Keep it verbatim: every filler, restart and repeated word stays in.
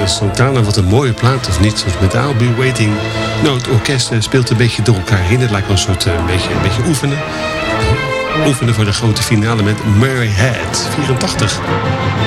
Santana, wat een mooie plaat, of niet? Zoals met I'll Be Waiting. Nou, het orkest speelt een beetje door elkaar heen. Het lijkt wel een soort uh, een beetje, een beetje oefenen. Oefenen voor de grote finale met Murray Head, vierentachtig.